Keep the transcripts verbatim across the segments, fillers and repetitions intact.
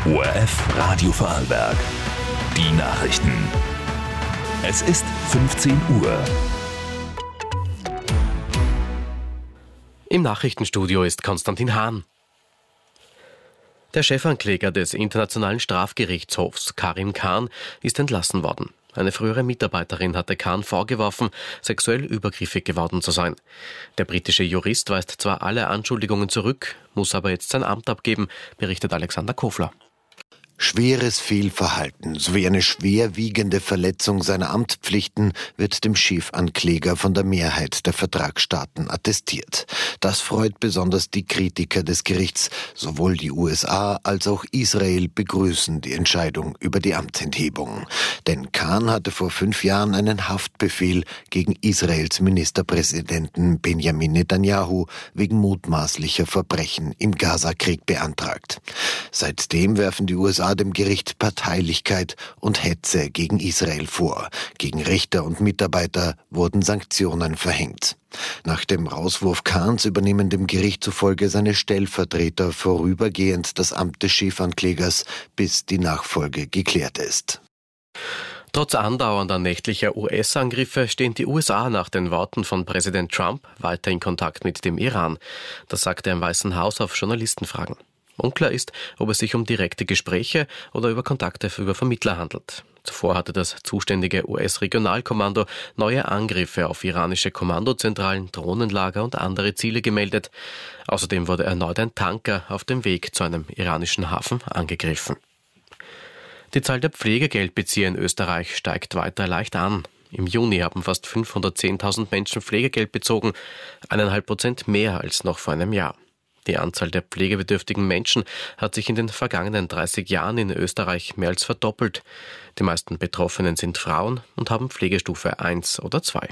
O R F Radio Vorarlberg. Die Nachrichten. Es ist fünfzehn Uhr. Im Nachrichtenstudio ist Konstantin Hahn. Der Chefankläger des Internationalen Strafgerichtshofs, Karim Khan, ist entlassen worden. Eine frühere Mitarbeiterin hatte Khan vorgeworfen, sexuell übergriffig geworden zu sein. Der britische Jurist weist zwar alle Anschuldigungen zurück, muss aber jetzt sein Amt abgeben, berichtet Alexander Kofler. Schweres Fehlverhalten sowie eine schwerwiegende Verletzung seiner Amtspflichten wird dem Chefankläger von der Mehrheit der Vertragsstaaten attestiert. Das freut besonders die Kritiker des Gerichts. Sowohl die U S A als auch Israel begrüßen die Entscheidung über die Amtsenthebung. Denn Khan hatte vor fünf Jahren einen Haftbefehl gegen Israels Ministerpräsidenten Benjamin Netanyahu wegen mutmaßlicher Verbrechen im Gazakrieg beantragt. Seitdem werfen die U S A dem Gericht Parteilichkeit und Hetze gegen Israel vor. Gegen Richter und Mitarbeiter wurden Sanktionen verhängt. Nach dem Rauswurf Khans übernehmen dem Gericht zufolge seine Stellvertreter vorübergehend das Amt des Chefanklägers, bis die Nachfolge geklärt ist. Trotz andauernder nächtlicher U S-Angriffe stehen die U S A nach den Worten von Präsident Trump weiter in Kontakt mit dem Iran. Das sagte er im Weißen Haus auf Journalistenfragen. Unklar ist, ob es sich um direkte Gespräche oder über Kontakte über Vermittler handelt. Zuvor hatte das zuständige U S-Regionalkommando neue Angriffe auf iranische Kommandozentralen, Drohnenlager und andere Ziele gemeldet. Außerdem wurde erneut ein Tanker auf dem Weg zu einem iranischen Hafen angegriffen. Die Zahl der Pflegegeldbezieher in Österreich steigt weiter leicht an. Im Juni haben fast fünfhundertzehntausend Menschen Pflegegeld bezogen, eineinhalb Prozent mehr als noch vor einem Jahr. Die Anzahl der pflegebedürftigen Menschen hat sich in den vergangenen dreißig Jahren in Österreich mehr als verdoppelt. Die meisten Betroffenen sind Frauen und haben Pflegestufe eins oder zwei.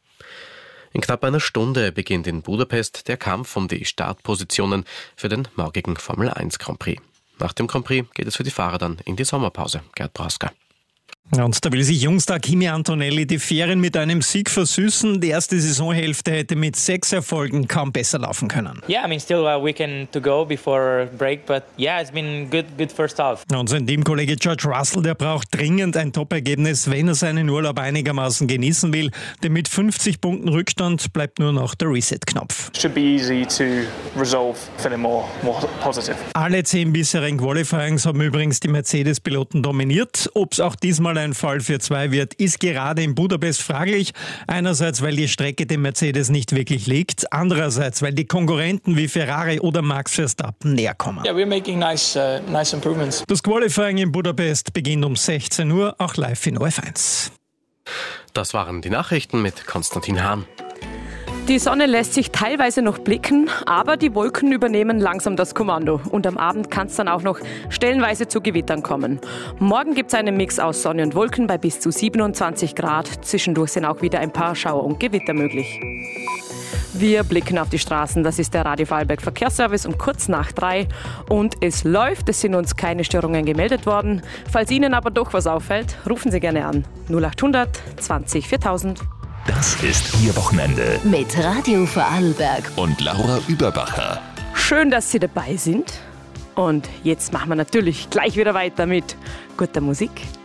In knapp einer Stunde beginnt in Budapest der Kampf um die Startpositionen für den morgigen Formel eins Grand Prix. Nach dem Grand Prix geht es für die Fahrer dann in die Sommerpause. Gerd Brausker. Und da will sich Jungstar Kimi Antonelli die Ferien mit einem Sieg versüßen. Die erste Saisonhälfte hätte mit sechs Erfolgen kaum besser laufen können. Yeah, I mean, still a weekend to go before break, but yeah, it's been good, good first half. Und sein Teamkollege George Russell, der braucht dringend ein Top-Ergebnis, wenn er seinen Urlaub einigermaßen genießen will. Denn mit fünfzig Punkten Rückstand bleibt nur noch der Reset-Knopf. Should be easy to resolve, feeling more, more positive. Alle zehn bisherigen Qualifyings haben übrigens die Mercedes-Piloten dominiert. Ob es auch diesmal ein Fall für zwei wird, ist gerade in Budapest fraglich. Einerseits, weil die Strecke dem Mercedes nicht wirklich liegt. Andererseits, weil die Konkurrenten wie Ferrari oder Max Verstappen näher kommen. Yeah, we're making nice, uh, nice improvements. Das Qualifying in Budapest beginnt um sechzehn Uhr, auch live in O R F eins. Das waren die Nachrichten mit Konstantin Hahn. Die Sonne lässt sich teilweise noch blicken, aber die Wolken übernehmen langsam das Kommando. Und am Abend kann es dann auch noch stellenweise zu Gewittern kommen. Morgen gibt es einen Mix aus Sonne und Wolken bei bis zu siebenundzwanzig Grad. Zwischendurch sind auch wieder ein paar Schauer und Gewitter möglich. Wir blicken auf die Straßen. Das ist der Radio Vorarlberg Verkehrsservice um kurz nach drei. Und es läuft. Es sind uns keine Störungen gemeldet worden. Falls Ihnen aber doch was auffällt, rufen Sie gerne an. null achthundert zwanzig viertausend. Das ist Ihr Wochenende mit Radio Vorarlberg und Laura Überbacher. Schön, dass Sie dabei sind. Und jetzt machen wir natürlich gleich wieder weiter mit guter Musik.